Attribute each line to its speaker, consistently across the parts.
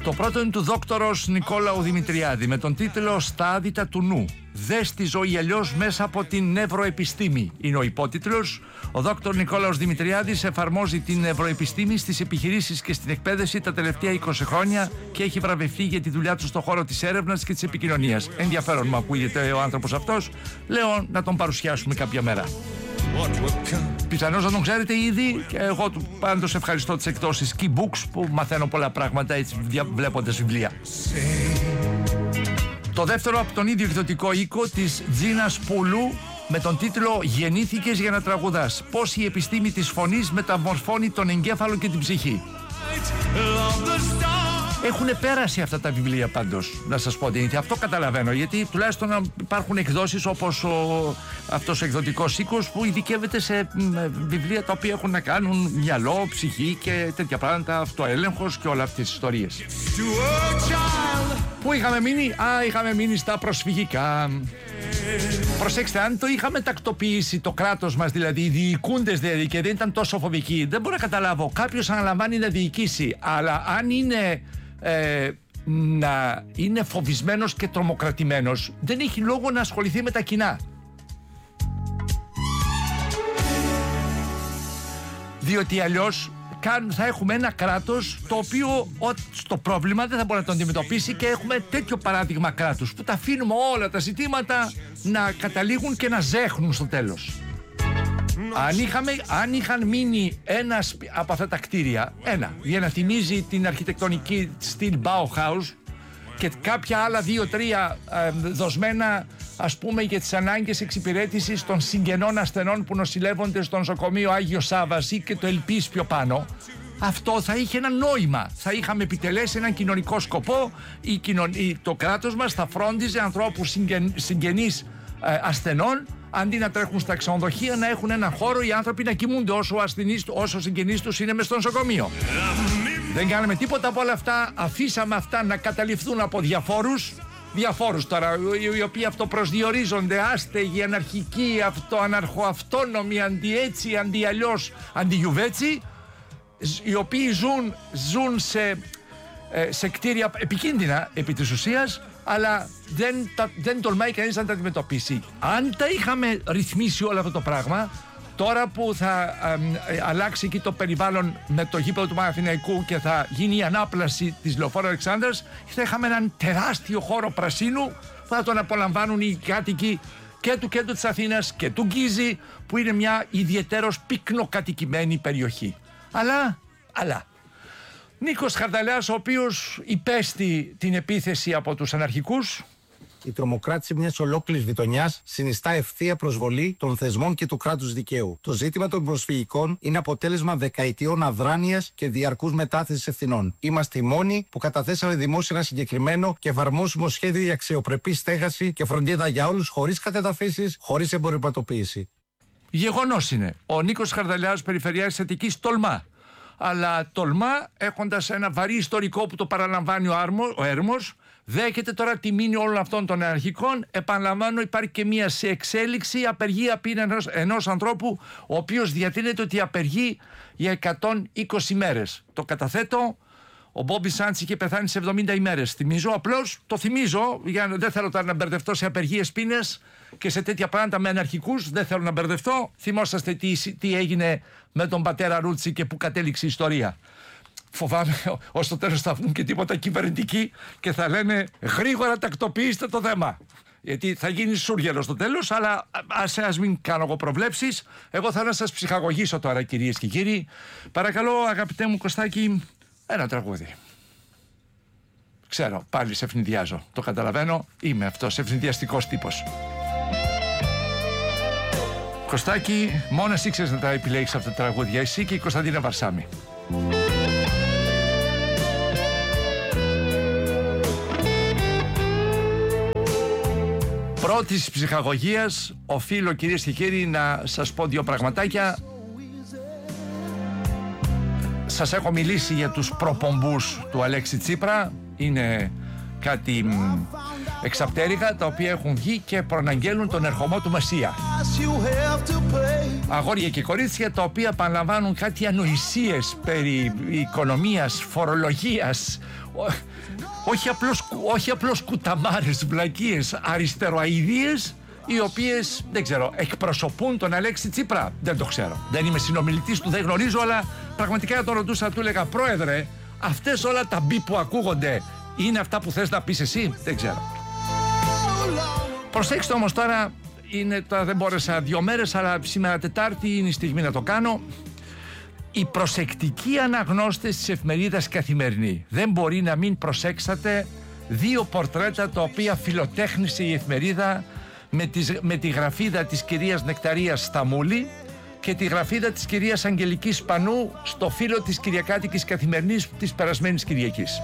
Speaker 1: Το πρώτο είναι του δόκτωρος Νικόλαου Δημητριάδη με τον τίτλο «Στα άδυτα του νου. Δες τη ζωή αλλιώς μέσα από την νευροεπιστήμη» είναι ο υπότιτλος. Ο δόκτωρ Νικόλαος Δημητριάδης εφαρμόζει την νευροεπιστήμη στις επιχειρήσεις και στην εκπαίδευση τα τελευταία 20 χρόνια και έχει βραβευτεί για τη δουλειά του στον χώρο της έρευνας και της επικοινωνίας. Ενδιαφέρον μου ακούγεται ο άνθρωπος αυτός. Λέω να τον παρουσιάσουμε κάποια μέρα. Πιθανώς να τον ξέρετε ήδη και εγώ του πάντως ευχαριστώ τις εκδόσεις Key Books που μαθαίνω πολλά πράγματα έτσι βλέποντας βιβλία. Το δεύτερο από τον ίδιο εκδοτικό οίκο της Τζίνας Πούλου με τον τίτλο «Γεννήθηκες για να τραγουδάς. Πώς η επιστήμη της φωνής μεταμορφώνει τον εγκέφαλο και την ψυχή». Έχουν πέρασει αυτά τα βιβλία πάντως, να σας πω την αλήθεια. Αυτό καταλαβαίνω, γιατί τουλάχιστον υπάρχουν εκδόσεις όπως αυτός ο εκδοτικός οίκος που ειδικεύεται σε βιβλία τα οποία έχουν να κάνουν μυαλό, ψυχή και τέτοια πράγματα, αυτοέλεγχος και όλα αυτές τις ιστορίες. Πού είχαμε μείνει? Είχαμε μείνει στα προσφυγικά. Προσέξτε, αν το είχαμε τακτοποιήσει το κράτος μας, δηλαδή οι διοικούντες δηλαδή, και δεν ήταν τόσο φοβικοί, δεν μπορώ να καταλάβω. Κάποιος αναλαμβάνει να διοικήσει, αλλά αν είναι να είναι φοβισμένος και τρομοκρατημένος, δεν έχει λόγο να ασχοληθεί με τα κοινά. Διότι αλλιώς θα έχουμε ένα κράτος το οποίο στο πρόβλημα δεν θα μπορεί να το αντιμετωπίσει και έχουμε τέτοιο παράδειγμα κράτους που τα αφήνουμε όλα τα ζητήματα να καταλήγουν και να ζέχνουν στο τέλος. Αν είχαν μείνει ένα από αυτά τα κτίρια, για να θυμίζει την αρχιτεκτονική στυλ Bauhaus και κάποια άλλα 2-3 δοσμένα ας πούμε για τις ανάγκες εξυπηρέτησης των συγγενών ασθενών που νοσηλεύονται στο νοσοκομείο Άγιο Σάββας ή και το Ελπίς πιο πάνω, αυτό θα είχε ένα νόημα. Θα είχαμε επιτελέσει έναν κοινωνικό σκοπό. Το κράτος μας θα φρόντιζε ανθρώπους συγγενείς ασθενών, αντί να τρέχουν στα ξενοδοχεία, να έχουν έναν χώρο οι άνθρωποι να κοιμούνται όσο συγγενείς τους είναι μες στο νοσοκομείο. Δεν κάναμε τίποτα από όλα αυτά. Αφήσαμε αυτά να καταληφθούν από διαφόρους τώρα, οι οποίοι αυτοπροσδιορίζονται άστεγοι, αναρχικοί, αναρχοαυτόνομοι, αντιέτσι, αντιαλλιώς, αντιγιουβέτσι, οι οποίοι ζουν σε κτίρια επικίνδυνα επί της ουσίας, αλλά δεν τολμάει κανείς να τα αντιμετωπίσει. Αν τα είχαμε ρυθμίσει όλο αυτό το πράγμα, τώρα που θα αλλάξει εκεί το περιβάλλον με το γήπεδο του Παναθηναϊκού και θα γίνει η ανάπλαση της Λεωφόρου Αλεξάνδρας, θα είχαμε έναν τεράστιο χώρο πρασίνου που θα τον απολαμβάνουν οι κάτοικοι και του κέντρου της Αθήνας και του Γκίζη, που είναι μια ιδιαιτέρως πυκνοκατοικημένη περιοχή. Αλλά Νίκος Χαρδαλιάς, ο οποίος υπέστη την επίθεση από τους αναρχικούς.
Speaker 2: Η τρομοκράτηση μιας ολόκληρης γειτονιάς συνιστά ευθεία προσβολή των θεσμών και του κράτους δικαίου. Το ζήτημα των προσφυγικών είναι αποτέλεσμα δεκαετιών αδράνειας και διαρκούς μετάθεσης ευθυνών. Είμαστε οι μόνοι που καταθέσαμε δημόσια ένα συγκεκριμένο και εφαρμόσιμο σχέδιο για αξιοπρεπή στέγαση και φροντίδα για όλους, χωρίς κατεδαφίσεις, χωρίς εμπορευματοποίηση.
Speaker 1: Γεγονός είναι. Ο Νίκος Χαρδαλιάς, Περιφερειάρχης Αττικής, τολμά. Αλλά τολμά έχοντας ένα βαρύ ιστορικό που το παραλαμβάνει ο Έρμος. Δέχεται τώρα τη μήνυ όλων αυτών των αναρχικών. Επαναλαμβάνω, υπάρχει και μία σε εξέλιξη απεργία ενός ανθρώπου, ο οποίος διατείνεται ότι απεργεί για 120 μέρες. Το καταθέτω. Ο Μπόμπι Σάντς είχε πεθάνει σε 70 ημέρες. Το θυμίζω, δεν θέλω τώρα να μπερδευτώ σε απεργίες πείνες και σε τέτοια πράγματα με αναρχικούς. Δεν θέλω να μπερδευτώ. Θυμόσαστε τι έγινε με τον πατέρα Ρούτσι και που κατέληξε η ιστορία. Φοβάμαι ως το τέλος θα βγουν και τίποτα κυβερνητικοί και θα λένε γρήγορα τακτοποιήστε το θέμα. Γιατί θα γίνει σούργελο στο τέλος, αλλά ας μην κάνω εγώ προβλέψεις. Εγώ θα να σας ψυχαγωγήσω τώρα, κυρίες και κύριοι. Παρακαλώ, αγαπητέ μου Κωστάκη, ένα τραγούδι. Ξέρω, πάλι σε ευνηδιάζω. Το καταλαβαίνω, είμαι αυτός ευνηδιαστικός τύπος. Κωστάκη, μόνο εσύ ξέρεις να τα επιλέγεις αυτά τα τραγούδια. Εσύ και η Κωνσταντίνα Βαρσάμι. Πρώτης ψυχαγωγίας οφείλω, κυρίες και κύριοι, να σας πω δύο πραγματάκια. Σας έχω μιλήσει για τους προπομπούς του Αλέξη Τσίπρα. Είναι κάτι εξαπτέρυγα τα οποία έχουν βγει και προαναγγέλουν τον ερχομό του Μεσσία. Αγόρια και κορίτσια τα οποία επαναλαμβάνουν κάτι ανοησίες περί οικονομίας, φορολογίας, όχι απλώς κουταμάρες, βλακίες, αριστεροαηδίες, οι οποίες, δεν ξέρω, εκπροσωπούν τον Αλέξη Τσίπρα. Δεν το ξέρω. Δεν είμαι συνομιλητής του, δεν γνωρίζω, αλλά πραγματικά τον ρωτούσα, του έλεγα, πρόεδρε, αυτές όλα τα μπι που ακούγονται είναι αυτά που θες να πεις εσύ? Δεν ξέρω. Προσέξτε όμως τώρα, δεν μπόρεσα 2 μέρες, αλλά σήμερα Τετάρτη είναι η στιγμή να το κάνω. Οι προσεκτικοί αναγνώστες της εφημερίδας Καθημερινή δεν μπορεί να μην προσέξατε 2 πορτρέτα τα οποία φιλοτέχνησε η εφημερίδα με τη γραφίδα της κυρίας Νεκταρίας Σταμούλη και τη γραφίδα της κυρίας Αγγελικής Σπανού στο φύλλο της Κυριακάτικης Καθημερινής της περασμένης Κυριακής.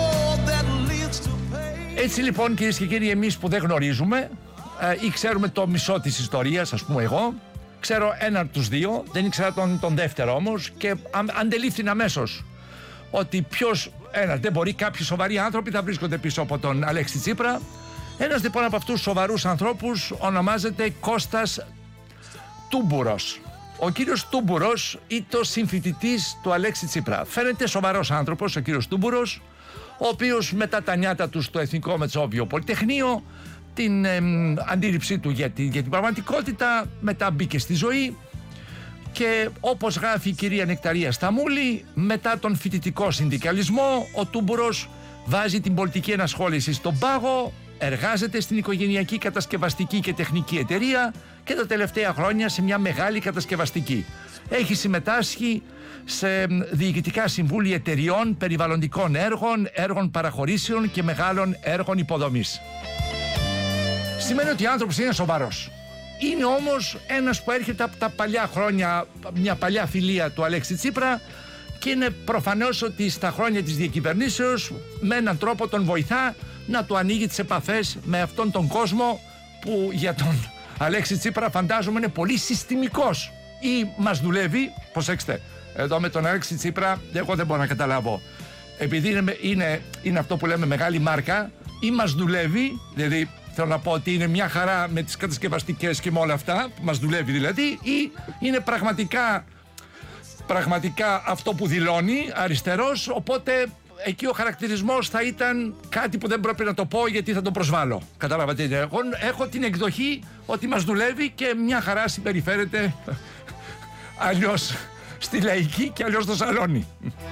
Speaker 1: Έτσι λοιπόν, κυρίες και κύριοι, εμείς που δεν γνωρίζουμε ή ξέρουμε το μισό της ιστορίας, ας πούμε εγώ, ξέρω έναν από τους 2, δεν ήξερα τον δεύτερο όμως, και αντελήφθην αμέσως ότι δεν μπορεί, κάποιοι σοβαροί άνθρωποι θα βρίσκονται πίσω από τον Αλέξη Τσίπρα. Ένας λοιπόν από αυτούς τους σοβαρούς ανθρώπους ονομάζεται Κώστας Τούμπουρος. Ο κύριος Τούμπουρος ήταν συμφοιτητής του Αλέξη Τσίπρα. Φαίνεται σοβαρός άνθρωπος ο κύριος Τούμπουρος, ο οποίος μετά τα νιάτα του στο Εθνικό Μετσόβιο Πολυτεχνείο, την αντίληψή του για την πραγματικότητα, μετά μπήκε στη ζωή και όπως γράφει η κυρία Νεκταρία Σταμούλη, μετά τον φοιτητικό συνδικαλισμό, ο Τούμπουρος βάζει την πολιτική ενασχόληση στον πάγο, εργάζεται στην οικογενειακή κατασκευαστική και τεχνική εταιρεία και τα τελευταία χρόνια σε μια μεγάλη κατασκευαστική. Έχει συμμετάσχει σε διοικητικά συμβούλια εταιριών, περιβαλλοντικών έργων παραχωρήσεων και μεγάλων έργων υποδομής. Σημαίνει ότι ο άνθρωπος είναι σοβαρός. Είναι όμως ένας που έρχεται από τα παλιά χρόνια, μια παλιά φιλία του Αλέξη Τσίπρα, και είναι προφανώς ότι στα χρόνια της διακυβερνήσεως με έναν τρόπο τον βοηθά να του ανοίγει τις επαφές με αυτόν τον κόσμο που για τον Αλέξη Τσίπρα φαντάζομαι είναι πολύ συστημικός ή μας δουλεύει. Προσέξτε, εδώ με τον Αλέξη Τσίπρα εγώ δεν μπορώ να καταλάβω, επειδή είναι αυτό που λέμε μεγάλη μάρκα, ή μας δουλεύει, δηλαδή θέλω να πω ότι είναι μια χαρά με τις κατασκευαστικές και με όλα αυτά, μας δουλεύει δηλαδή, ή είναι πραγματικά αυτό που δηλώνει, αριστερός, οπότε εκεί ο χαρακτηρισμός θα ήταν κάτι που δεν πρέπει να το πω γιατί θα τον προσβάλλω. Καταλάβατε, εγώ έχω την εκδοχή ότι μας δουλεύει και μια χαρά συμπεριφέρεται αλλιώς στη λαϊκή και αλλιώς στο σαλόνι.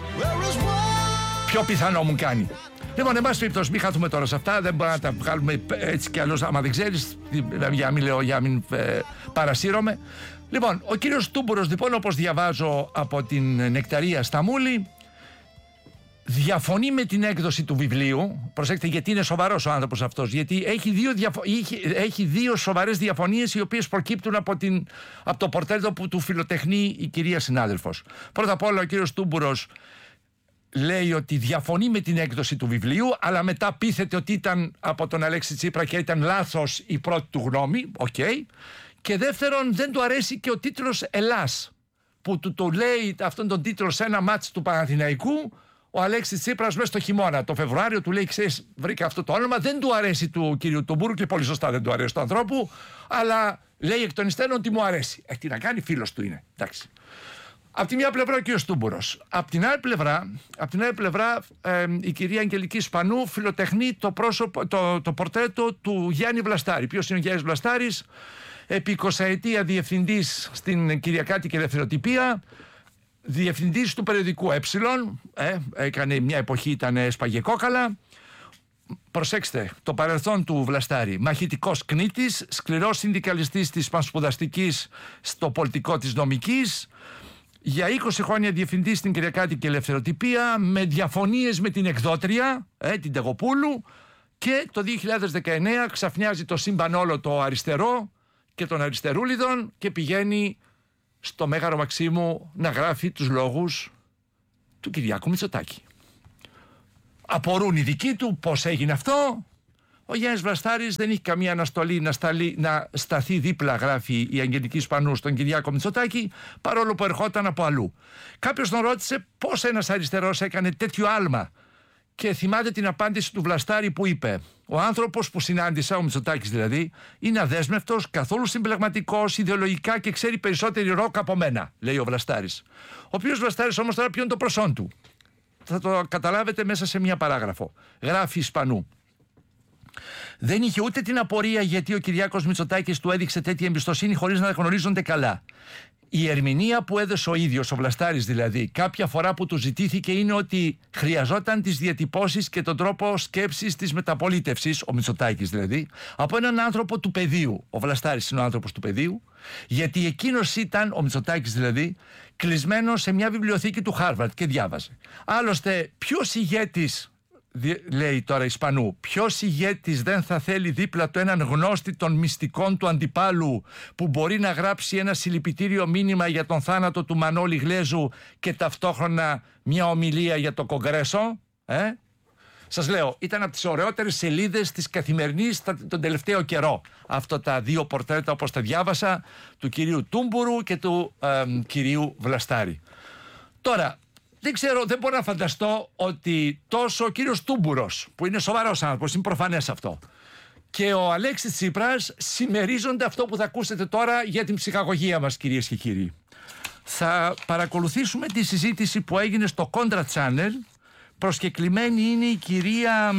Speaker 1: Πιο πιθανό μου κάνει. Λοιπόν, εν πάση περιπτώσει, μην χάθουμε τώρα σε αυτά, δεν μπορούμε να τα βγάλουμε έτσι κι αλλιώς, άμα δεν ξέρεις, για μην παρασύρωμαι. Λοιπόν, ο κύριος Τούμπουρος, λοιπόν, όπως διαβάζω από την Νεκταρία Σταμούλη, διαφωνεί με την έκδοση του βιβλίου. Προσέξτε, γιατί είναι σοβαρός ο άνθρωπος αυτός, γιατί έχει 2 σοβαρές διαφωνίες οι οποίες προκύπτουν από το πορτρέτο που του φιλοτεχνεί η κυρία συνάδελφος. Πρώτα απ' όλα, ο κύριος Τούμπουρος λέει ότι διαφωνεί με την έκδοση του βιβλίου, αλλά μετά πείθεται ότι ήταν από τον Αλέξη Τσίπρα και ήταν λάθος η πρώτη του γνώμη. Και δεύτερον, δεν του αρέσει και ο τίτλος Ελλάς, που του λέει αυτόν τον τίτλο σε ένα μάτς του Παναθηναϊκού ο Αλέξης Τσίπρας μέσα στο χειμώνα. Το Φεβρουάριο του λέει, ξέρεις, βρήκα αυτό το όνομα, δεν του αρέσει του κυρίου Τούμπούρου και πολύ σωστά δεν του αρέσει του ανθρώπου, αλλά λέει εκ των υστέρων ότι μου αρέσει. Τι να κάνει, φίλος του είναι. Εντάξει. Από τη μια πλευρά ο κύριος Τούμπουρος. Από την άλλη πλευρά η κυρία Αγγελική Σπανού φιλοτεχνεί το πορτρέτο του Γιάννη Βλαστάρη. Ποιος είναι ο Γιάννης Βλαστάρης? Επί 20 ετία διευθυντής στην Κυριακάτικη Ελευθεροτυπία, διευθυντής του περιοδικού έκανε μια εποχή, έσπαγε κόκαλα. Προσέξτε, το παρελθόν του Βλαστάρη: μαχητικός κνήτης, σκληρός συνδικαλιστής της πανσπουδαστικής στο πολιτικό της νομικής, για 20 χρόνια διευθυντής στην Κυριακάτικη Ελευθεροτυπία, με διαφωνίες με την εκδότρια, την Τεγοπούλου, και το 2019 ξαφνιάζει το σύμπαν όλο το αριστερό και των αριστερούλιδων και πηγαίνει στο Μέγαρο Μαξίμου να γράφει τους λόγους του Κυριάκου Μητσοτάκη. Απορούν οι δικοί του πώς έγινε αυτό. Ο Γιάννης Βλαστάρης δεν έχει καμία αναστολή να σταθεί δίπλα, γράφει η Αγγελική Σπανού, στον Κυριάκο Μητσοτάκη, παρόλο που ερχόταν από αλλού. Κάποιος τον ρώτησε πώς ένας αριστερός έκανε τέτοιο άλμα και θυμάται την απάντηση του Βλαστάρη που είπε: Ο άνθρωπος που συνάντησα, ο Μητσοτάκης δηλαδή, είναι αδέσμευτος, καθόλου συμπλεγματικός, ιδεολογικά και ξέρει περισσότερη ροκ από μένα, λέει ο Βλαστάρης. Ο οποίος Βλαστάρης όμως τώρα ποιο είναι το προσόν του? Θα το καταλάβετε μέσα σε μια παράγραφο. Γράφει Ισπανού. Δεν είχε ούτε την απορία γιατί ο Κυριάκος Μητσοτάκης του έδειξε τέτοια εμπιστοσύνη χωρίς να γνωρίζονται καλά. Η ερμηνεία που έδωσε ο ίδιος, ο Βλαστάρης δηλαδή, κάποια φορά που του ζητήθηκε είναι ότι χρειαζόταν τις διατυπώσεις και τον τρόπο σκέψης της μεταπολίτευσης, ο Μητσοτάκης δηλαδή, από έναν άνθρωπο του πεδίου. Ο Βλαστάρης είναι ο άνθρωπος του πεδίου, γιατί εκείνος ήταν, ο Μητσοτάκης δηλαδή, κλεισμένος σε μια βιβλιοθήκη του Χάρβαρντ και διάβαζε. Άλλωστε, ποιος ηγέτης, λέει τώρα Ισπανού, ποιος ηγέτης δεν θα θέλει δίπλα του έναν γνώστη των μυστικών του αντιπάλου που μπορεί να γράψει ένα συλληπιτήριο μήνυμα για τον θάνατο του Μανώλη Γλέζου και ταυτόχρονα μια ομιλία για το Κογκρέσο? Σας λέω, ήταν από τις ωραιότερες σελίδες της Καθημερινής τον τελευταίο καιρό. Αυτά τα δύο πορτρέτα, όπως τα διάβασα, του κυρίου Τούμπουρου και του κυρίου Βλαστάρη. Τώρα, δεν ξέρω, δεν μπορώ να φανταστώ ότι τόσο ο κύριος Τούμπουρος, που είναι σοβαρός άνθρωπος, είναι προφανές αυτό, και ο Αλέξης Τσίπρας συμμερίζονται αυτό που θα ακούσετε τώρα για την ψυχαγωγία μας, κυρίες και κύριοι. Θα παρακολουθήσουμε τη συζήτηση που έγινε στο Contra Channel. Προσκεκλημένη είναι η κυρία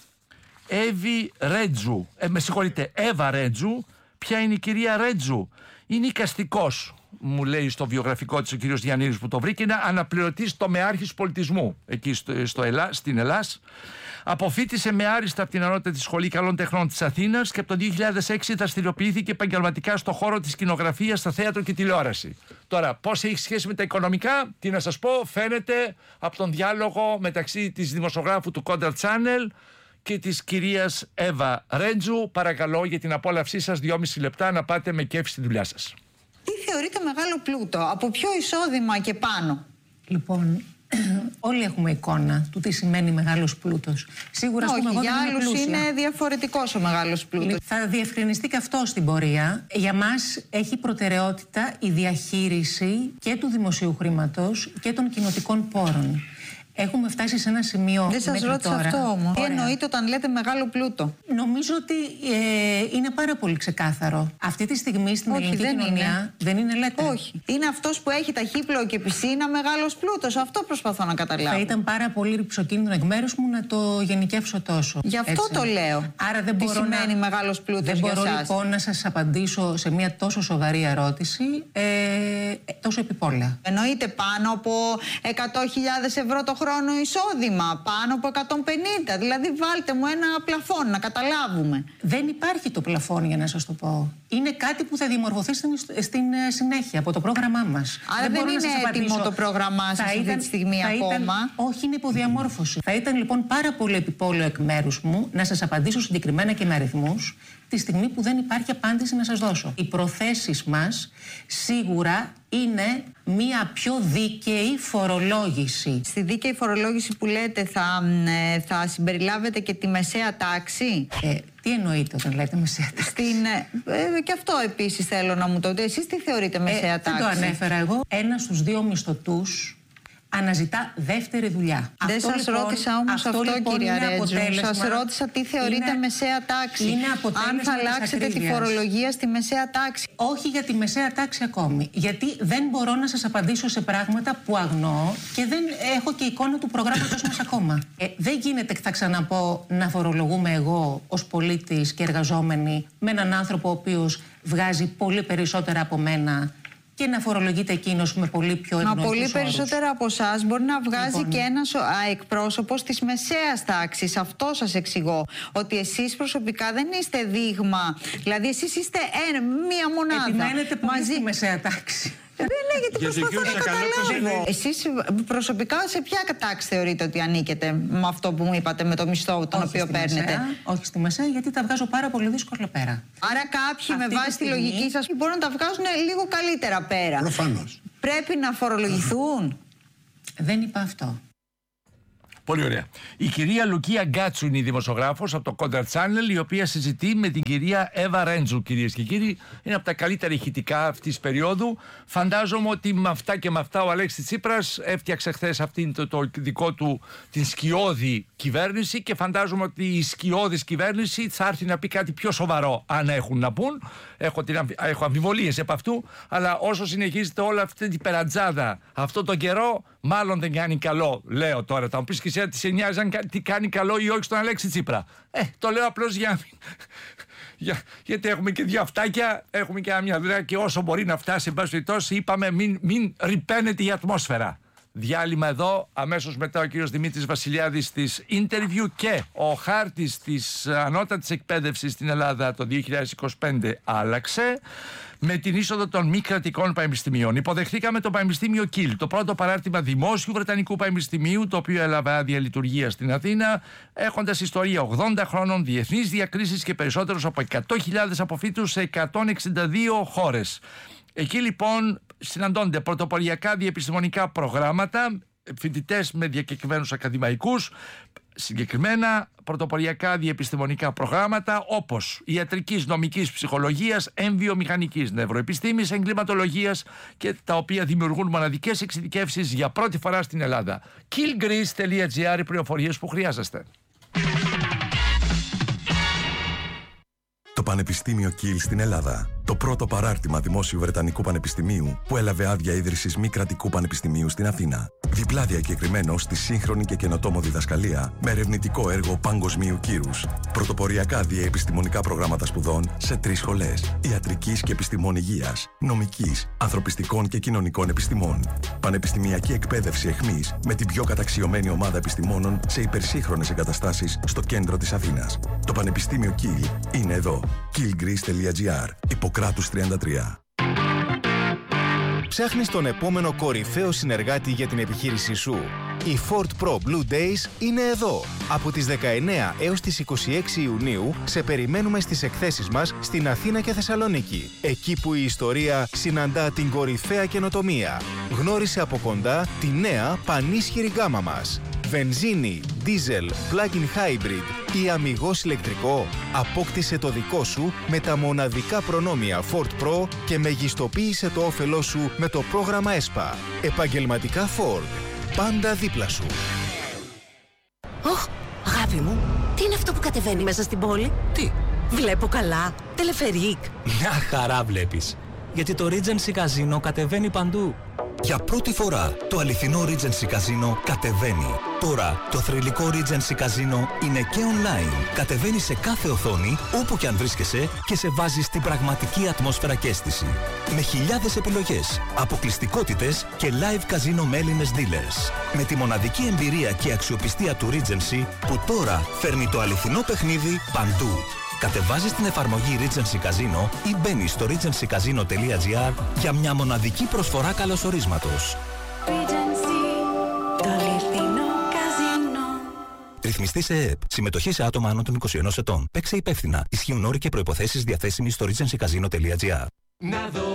Speaker 1: Εύη Ρέτζου. Εύα Ρέτζου. Ποια είναι η κυρία Ρέτζου? Είναι οικαστικός, μου λέει στο βιογραφικό της ο κύριος Διαννήρης που το βρήκε. Είναι αναπληρωτής τομεάρχης πολιτισμού εκεί στην Ελλάς. Αποφοίτησε με άριστα από την Ανώτατη Σχολή Καλών Τεχνών της Αθήνας και από το 2006 δραστηριοποιήθηκε επαγγελματικά στον χώρο της σκηνογραφίας, στα θέατρο και τηλεόραση. Τώρα, πώς έχει σχέση με τα οικονομικά, τι να σας πω, φαίνεται από τον διάλογο μεταξύ της δημοσιογράφου του Contra Channel και της κυρίας Εύα Ρέτζου. Παρακαλώ για την απόλαυσή σας 2,5 λεπτά να πάτε με κέφι στη δουλειά σας.
Speaker 3: Τι θεωρείται μεγάλο πλούτο, από ποιο εισόδημα και πάνω?
Speaker 4: Λοιπόν, όλοι έχουμε εικόνα του τι σημαίνει μεγάλος πλούτος. Σίγουρα,
Speaker 3: όχι, για άλλους είναι διαφορετικός ο μεγάλος πλούτος.
Speaker 4: Θα διευκρινιστεί και αυτό στην πορεία. Για μας έχει προτεραιότητα η διαχείριση και του δημοσίου χρήματος και των κοινοτικών πόρων. Έχουμε φτάσει σε ένα σημείο.
Speaker 3: Δεν σας ρώτησα
Speaker 4: τώρα.
Speaker 3: αυτό όμως. Τι εννοείτε όταν λέτε μεγάλο πλούτο?
Speaker 4: Νομίζω ότι είναι πάρα πολύ ξεκάθαρο. Αυτή τη στιγμή στην ελληνική κοινωνία δεν είναι, λέτε.
Speaker 3: Όχι. Είναι αυτός που έχει ταχύπλοο και πισίνα μεγάλος πλούτος. Αυτό προσπαθώ να καταλάβω.
Speaker 4: Θα ήταν πάρα πολύ ρυψοκίνδυνο εκ μέρους μου να το γενικεύσω τόσο.
Speaker 3: Γι' αυτό
Speaker 4: έτσι
Speaker 3: το λέω.
Speaker 4: Άρα δεν
Speaker 3: τι σημαίνει μεγάλος πλούτος
Speaker 4: δεν
Speaker 3: για
Speaker 4: μπορώ
Speaker 3: εσάς?
Speaker 4: Λοιπόν να σας απαντήσω σε μια τόσο σοβαρή ερώτηση τόσο επιπόλαια.
Speaker 3: Εννοείται πάνω από 100.000 ευρώ το χρόνο εισόδημα, πάνω από 150. Δηλαδή βάλτε μου ένα πλαφόν να καταλάβουμε.
Speaker 4: Δεν υπάρχει το πλαφόν, για να σας το πω. Είναι κάτι που θα διαμορφωθεί στην συνέχεια από το πρόγραμμά μας.
Speaker 3: Άρα δεν είναι έτοιμο το πρόγραμμά σας αυτή τη στιγμή ακόμα.
Speaker 4: Όχι, είναι υποδιαμόρφωση. Θα ήταν λοιπόν πάρα πολύ επιπόλαιο εκ μέρους μου να σας απαντήσω συγκεκριμένα και με αριθμούς τη στιγμή που δεν υπάρχει απάντηση να σας δώσω. Οι προθέσεις μας σίγουρα είναι μία πιο δίκαιη φορολόγηση. Στη
Speaker 3: δίκαιη φορολόγηση που λέτε θα συμπεριλάβετε και τη μεσαία τάξη?
Speaker 4: Τι εννοείτε όταν λέτε μεσαία τάξη?
Speaker 3: Και αυτό επίσης θέλω να μου το δείτε. Εσείς τι θεωρείτε μεσαία τάξη?
Speaker 4: Δεν το ανέφερα εγώ. 1 στους 2 μισθωτούς αναζητά δεύτερη δουλειά.
Speaker 3: Δεν σας ρώτησα όμως αυτό, κυρία Ρέτζου. Σας ρώτησα τι θεωρείτε μεσαία τάξη. Αν θα αλλάξετε τη φορολογία στη μεσαία τάξη.
Speaker 4: Όχι για τη μεσαία τάξη ακόμη. Γιατί δεν μπορώ να σας απαντήσω σε πράγματα που αγνοώ και δεν έχω και εικόνα του προγράμματος μας ακόμα. Δεν γίνεται, θα ξαναπώ, να φορολογούμε εγώ ως πολίτης και εργαζόμενη με έναν άνθρωπο ο οποίος βγάζει πολύ περισσότερα από μένα και να φορολογείται εκείνος με πολύ πιο ευνοϊκούς όρους.
Speaker 3: Μα πολύ περισσότερα από εσάς μπορεί να βγάζει και ένας εκπρόσωπος της μεσαίας τάξης. Αυτό σας εξηγώ. Ότι εσείς προσωπικά δεν είστε δείγμα. Δηλαδή εσείς είστε μία μονάδα.
Speaker 4: Επιμένετε πολύ στη μεσαία τάξη.
Speaker 3: Δεν λέγεται, προσπαθώ να καταλάβω. Εσείς προσωπικά σε ποια τάξη θεωρείτε ότι ανήκετε με αυτό που μου είπατε, με το μισθό τον οποίο παίρνετε?
Speaker 4: Όχι στη μεσαία, γιατί τα βγάζω πάρα πολύ δύσκολα πέρα.
Speaker 3: Άρα κάποιοι με βάση τη λογική σας μπορούν να τα βγάζουν λίγο καλύτερα πέρα.
Speaker 5: Προφανώς.
Speaker 3: Πρέπει να φορολογηθούν.
Speaker 4: Δεν είπα αυτό.
Speaker 1: Πολύ ωραία. Η κυρία Λουκία Γκάτσου είναι η δημοσιογράφος από το Contra Channel, η οποία συζητεί με την κυρία Εύα Ρέντζου, κυρίες και κύριοι. Είναι από τα καλύτερα ηχητικά αυτής της περίοδου. Φαντάζομαι ότι με αυτά και με αυτά ο Αλέξης Τσίπρας έφτιαξε χθες αυτήν το δικό του την σκιώδη κυβέρνηση, και φαντάζομαι ότι η σκιώδης κυβέρνηση θα έρθει να πει κάτι πιο σοβαρό, αν έχουν να πούν. Έχω αμφιβολίες επ' αυτού, αλλά όσο συνεχίζεται όλη αυτή την περατζάδα αυτόν τον καιρό, μάλλον δεν κάνει καλό. Λέω τώρα, θα μου πεις και εσύ τι σε νοιάζει αν τι κάνει καλό ή όχι στον Αλέξη Τσίπρα. Το λέω απλώς γιατί έχουμε και δύο αυτάκια, έχουμε και μια δουλειά, και όσο μπορεί να φτάσει, εν πάση περιπτώσει, είπαμε μην ρυπαίνεται η ατμόσφαιρα. Διάλειμμα εδώ, αμέσως μετά ο κύριος Δημήτρης Βασιλιάδης της Interview, και ο χάρτης της ανώτατης εκπαίδευσης στην Ελλάδα το 2025 άλλαξε με την είσοδο των μη κρατικών πανεπιστημίων. Υποδεχθήκαμε το Πανεπιστήμιο Κιλ, το πρώτο παράρτημα δημόσιου Βρετανικού πανεπιστημίου, το οποίο έλαβε άδεια λειτουργία στην Αθήνα, έχοντας ιστορία 80 χρόνων, διεθνείς διακρίσεις και περισσότερους από 100.000 αποφύτους σε 162 χώρες. Εκεί λοιπόν συναντώνται πρωτοποριακά διεπιστημονικά προγράμματα, φοιτητές με διακεκριμένους ακαδημαϊκούς, συγκεκριμένα πρωτοποριακά διεπιστημονικά προγράμματα όπως ιατρικής, νομικής, ψυχολογίας, εμβιομηχανικής, νευροεπιστήμης, εγκληματολογίας, και τα οποία δημιουργούν μοναδικές εξειδικεύσεις για πρώτη φορά στην Ελλάδα. killgreece.gr, οι πληροφορίες που χρειάζεστε.
Speaker 5: Το Πανεπιστήμιο Κιλ στην Ελλάδα. Το πρώτο παράρτημα δημόσιου Βρετανικού Πανεπιστημίου που έλαβε άδεια ίδρυσης μη κρατικού πανεπιστημίου στην Αθήνα. Διπλά διακεκριμένο στη σύγχρονη και καινοτόμο διδασκαλία με ερευνητικό έργο παγκοσμίου κύρους. Πρωτοποριακά διεπιστημονικά προγράμματα σπουδών σε 3 σχολές: ιατρικής και επιστημών υγείας, νομικής, ανθρωπιστικών και κοινωνικών επιστημών. Πανεπιστημιακή εκπαίδευση εχμής με την πιο καταξιωμένη ομάδα επιστημόνων σε υπερσύγχρονες εγκαταστάσεις στο κέντρο της Αθήνας. Το Πανεπιστήμιο Κιλ είναι εδώ. killgreece.gr. Ιπποκράτους 33.
Speaker 6: Ψάχνεις τον επόμενο κορυφαίο συνεργάτη για την επιχείρησή σου? Οι Ford Pro Blue Days είναι εδώ. Από τις 19 έως τις 26 Ιουνίου σε περιμένουμε στις εκθέσεις μας στην Αθήνα και Θεσσαλονίκη. Εκεί που η ιστορία συναντά την κορυφαία καινοτομία. Γνώρισε από κοντά τη νέα πανίσχυρη γκάμα μας. Βενζίνη, diesel, plug-in hybrid ή αμιγώς ηλεκτρικό. Απόκτησε το δικό σου με τα μοναδικά προνόμια Ford Pro και μεγιστοποίησε το όφελό σου με το πρόγραμμα ΕΣΠΑ. Επαγγελματικά Ford. Πάντα δίπλα σου.
Speaker 7: Ωχ, αγάπη μου, τι είναι αυτό που κατεβαίνει μέσα στην πόλη?
Speaker 8: Τι?
Speaker 7: Βλέπω καλά. Τελεφερίκ.
Speaker 8: Μια χαρά βλέπεις. Γιατί το Regency Casino κατεβαίνει παντού.
Speaker 5: Για πρώτη φορά το αληθινό Regency Casino κατεβαίνει. Τώρα το θρυλικό Regency Casino είναι και online. Κατεβαίνει σε κάθε οθόνη, όπου και αν βρίσκεσαι, και σε βάζει στην πραγματική ατμόσφαιρα και αίσθηση. Με χιλιάδες επιλογές, αποκλειστικότητες και live casino με Έλληνες dealers. Με τη μοναδική εμπειρία και αξιοπιστία του Regency, που τώρα φέρνει το αληθινό παιχνίδι παντού. Κατεβάζεις την εφαρμογή Regency Casino ή μπαίνεις στο regencycasino.gr για μια μοναδική προσφορά καλωσορίσματος.
Speaker 9: Το αληθινό καζίνο.
Speaker 5: Ρυθμιστή σε ΕΕΠ. Συμμετοχή σε άτομα άνω των 21 ετών. Παίξε υπεύθυνα. Ισχύουν όροι και προϋποθέσεις διαθέσιμοι στο regencycasino.gr.
Speaker 10: Να δω